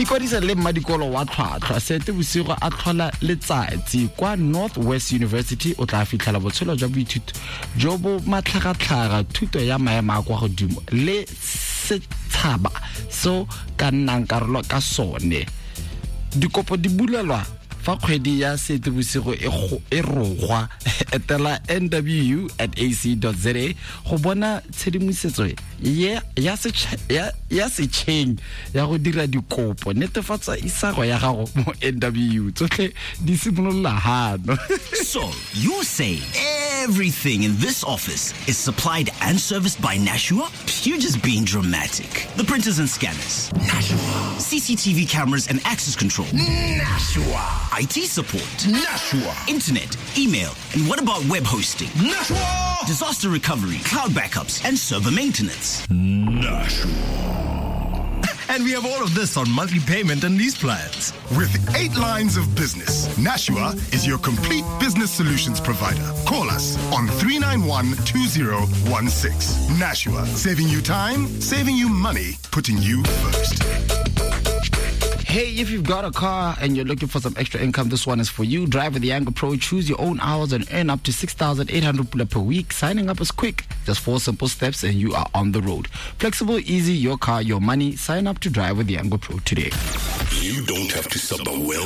Ikwadisa le mmadikolo wa tlhwatlhwa Seetebosigo a tlhola letsatsi kwa Northwest University o tla fitlhela botshelo jwa boithuti jo bo matlhagatlhaga thuto ya maemo a kwa godimo le setshaba so ka nnang karolo ka sone. Dikopo di bulelwa fa kgwedi ya Seetebosigo e rogwa etela nwu@ac.za go bona tshedimosetso ya setšheng ya go dira dikopo. Netefatsa isago ya gago mo NW tsotlhe di simolola hano. So, you say everything in this office is supplied and serviced by Nashua? You're just being dramatic. The printers and scanners? Nashua. CCTV cameras and access control? Nashua. IT support? Nashua. Internet, email, and what about web hosting? Nashua. Disaster recovery, cloud backups, and server maintenance? Nashua. And we have all of this on monthly payment and lease plans. With 8 lines of business, Nashua is your complete business solutions provider. Call us on 391-2016. Nashua, saving you time, saving you money, putting you first. Hey, if you've got a car and you're looking for some extra income, this one is for you. Drive with the Yango Pro. Choose your own hours and earn up to 6,800 pula per week. Signing up is quick. Just 4 simple steps and you are on the road. Flexible, easy, your car, your money. Sign up to drive with the Yango Pro today. You don't have to sub the well.